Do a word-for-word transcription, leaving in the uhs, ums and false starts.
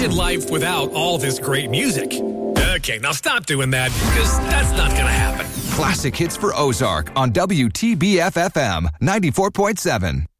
imagine life without all this great music. Okay, now stop doing that, because that's not going to happen. Classic hits for Ozark on W T B F F M ninety-four point seven.